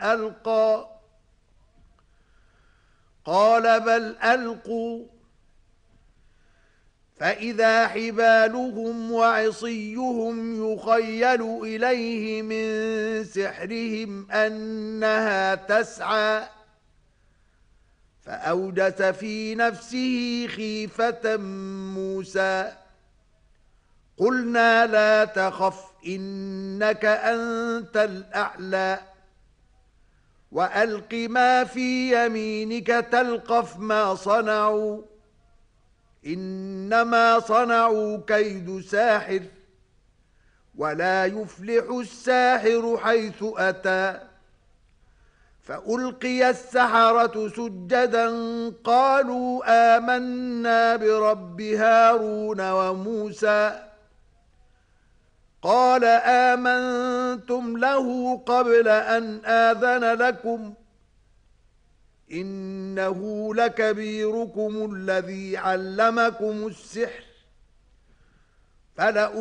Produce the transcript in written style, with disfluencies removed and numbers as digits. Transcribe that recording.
ألقى قال بل ألقوا فإذا حبالهم وعصيهم يخيل إليه من سحرهم أنها تسعى فأوجس في نفسه خيفة موسى قلنا لا تخف إنك أنت الأعلى وألق ما في يمينك تلقف ما صنعوا إنما صنعوا كيد ساحر ولا يفلح الساحر حيث أتى فألقي السحرة سجدا قالوا آمنا برب هارون وموسى قال آمنتم له قبل أن آذن لكم إنه لكبيركم الذي علمكم السحر